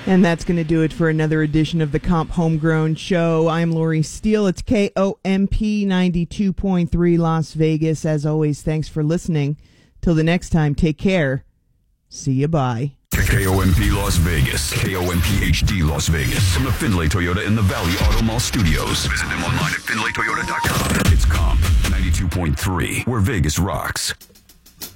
And that's going to do it for another edition of the Comp Homegrown Show. I'm Lori Steele. It's KOMP 92.3 Las Vegas. As always, thanks for listening. Till the next time, take care. See you, bye. KOMP Las Vegas. KOMP HD Las Vegas. From the Findlay Toyota in the Valley Auto Mall Studios. Visit them online at FindlayToyota.com. It's Comp 92.3, where Vegas rocks.